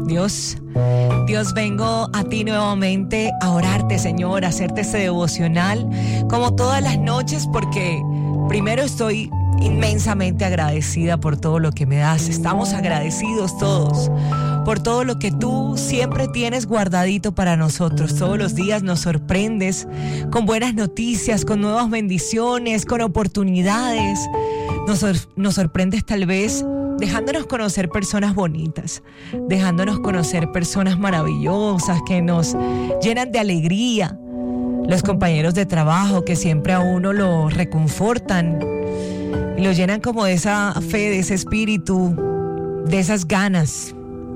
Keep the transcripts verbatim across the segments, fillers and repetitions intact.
Dios, Dios, vengo a ti nuevamente a orarte, Señor, a hacerte este devocional como todas las noches, porque primero estoy inmensamente agradecida por todo lo que me das. Estamos agradecidos todos por todo lo que tú siempre tienes guardadito para nosotros. Todos los días nos sorprendes con buenas noticias, con nuevas bendiciones, con oportunidades. Nos, sor- nos sorprendes tal vez dejándonos conocer personas bonitas, dejándonos conocer personas maravillosas que nos llenan de alegría. Los compañeros de trabajo que siempre a uno lo reconfortan y lo llenan como de esa fe, de ese espíritu, de esas ganas.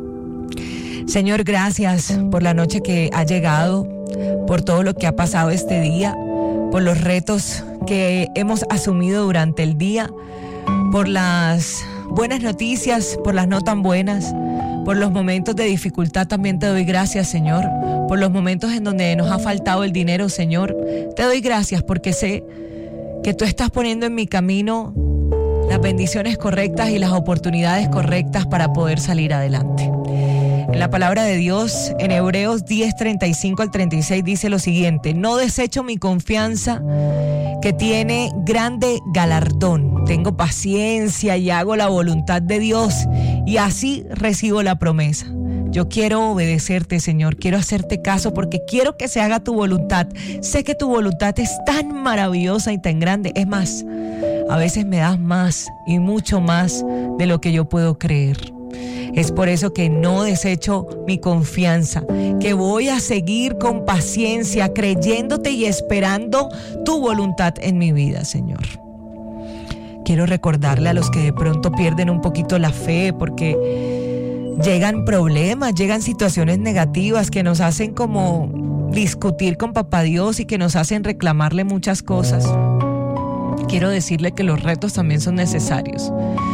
Señor, gracias por la noche que ha llegado, por todo lo que ha pasado este día, por los retos que hemos asumido durante el día, por las buenas noticias, por las no tan buenas, por los momentos de dificultad también te doy gracias, Señor, por los momentos en donde nos ha faltado el dinero, Señor. Te doy gracias porque sé que tú estás poniendo en mi camino las bendiciones correctas y las oportunidades correctas para poder salir adelante. En la palabra de Dios, en Hebreos diez, treinta y cinco al treinta y seis, dice lo siguiente: no desecho mi confianza, que tiene grande galardón. Tengo paciencia y hago la voluntad de Dios, y así recibo la promesa. Yo quiero obedecerte, Señor, quiero hacerte caso porque quiero que se haga tu voluntad. Sé que tu voluntad es tan maravillosa y tan grande. Es más, a veces me das más y mucho más de lo que yo puedo creer. Es por eso que no desecho mi confianza, que voy a seguir con paciencia, creyéndote y esperando tu voluntad en mi vida, Señor. Quiero recordarle a los que de pronto pierden un poquito la fe porque llegan problemas, llegan situaciones negativas que nos hacen como discutir con Papá Dios y que nos hacen reclamarle muchas cosas. Quiero decirle que los retos también son necesarios,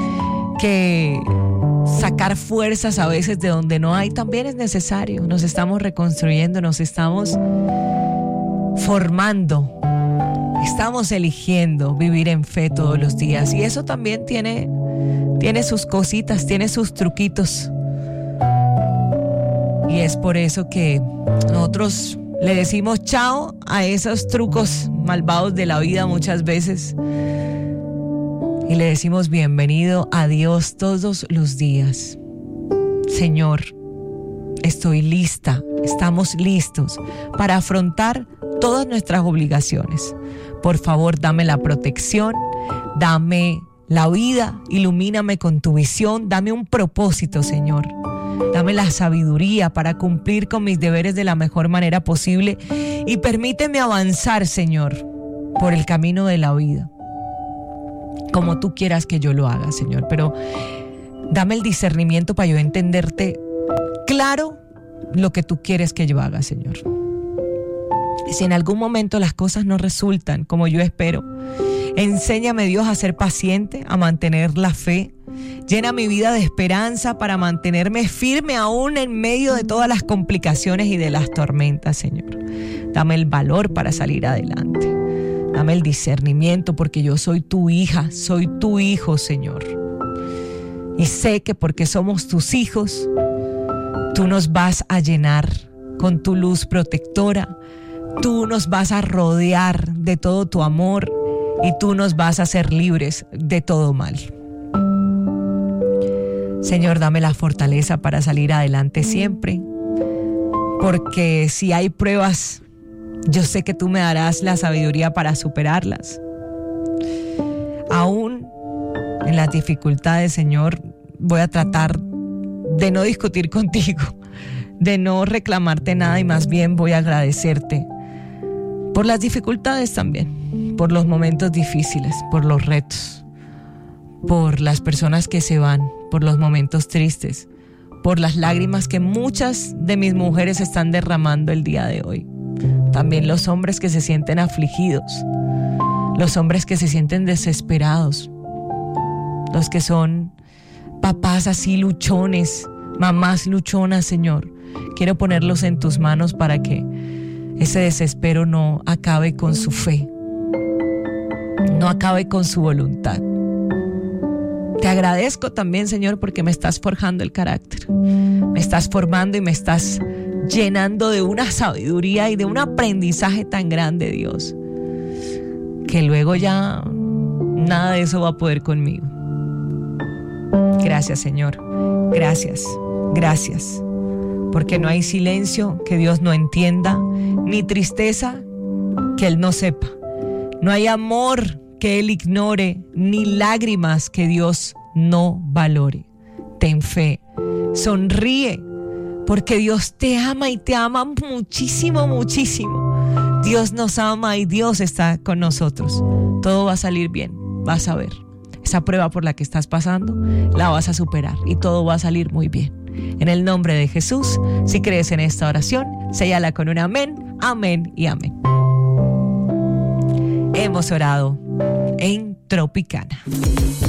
que sacar fuerzas a veces de donde no hay también es necesario. Nos estamos reconstruyendo, nos estamos formando, estamos eligiendo vivir en fe todos los días, y eso también tiene, tiene sus cositas, tiene sus truquitos, y es por eso que nosotros le decimos chao a esos trucos malvados de la vida muchas veces, y le decimos bienvenido a Dios todos los días. Señor, estoy lista, estamos listos para afrontar todas nuestras obligaciones. Por favor, dame la protección, dame la vida, ilumíname con tu visión, dame un propósito, Señor. Dame la sabiduría para cumplir con mis deberes de la mejor manera posible y permíteme avanzar, Señor, por el camino de la vida, como tú quieras que yo lo haga, Señor. Pero dame el discernimiento para yo entenderte claro lo que tú quieres que yo haga, Señor. Y si en algún momento las cosas no resultan como yo espero, enséñame, Dios, a ser paciente, a mantener la fe. Llena mi vida de esperanza para mantenerme firme aún en medio de todas las complicaciones y de las tormentas, Señor. Dame el valor para salir adelante. Dame el discernimiento porque yo soy tu hija, soy tu hijo, Señor. Y sé que porque somos tus hijos, tú nos vas a llenar con tu luz protectora, tú nos vas a rodear de todo tu amor y tú nos vas a hacer libres de todo mal. Señor, dame la fortaleza para salir adelante siempre, porque si hay pruebas, yo sé que tú me darás la sabiduría para superarlas. Aún en las dificultades, Señor, voy a tratar de no discutir contigo, de no reclamarte nada, y más bien voy a agradecerte por las dificultades también, por los momentos difíciles, por los retos, por las personas que se van, por los momentos tristes, por las lágrimas que muchas de mis mujeres están derramando el día de hoy. También los hombres que se sienten afligidos, los hombres que se sienten desesperados, los que son papás así luchones, mamás luchonas, Señor. Quiero ponerlos en tus manos para que ese desespero no acabe con su fe, no acabe con su voluntad. Te agradezco también, Señor, porque me estás forjando el carácter. Me estás formando y me estás llenando de una sabiduría y de un aprendizaje tan grande, Dios, que luego ya nada de eso va a poder conmigo. Gracias, Señor. Gracias, gracias. Porque no hay silencio que Dios no entienda, ni tristeza que Él no sepa. No hay amor que Él ignore, ni lágrimas que Dios no valore. Ten fe, sonríe, porque Dios te ama y te ama muchísimo, muchísimo. Dios nos ama y Dios está con nosotros. Todo va a salir bien, vas a ver. Esa prueba por la que estás pasando, la vas a superar y todo va a salir muy bien. En el nombre de Jesús, si crees en esta oración, séllala con un amén, amén y amén. Hemos orado en Tropicana.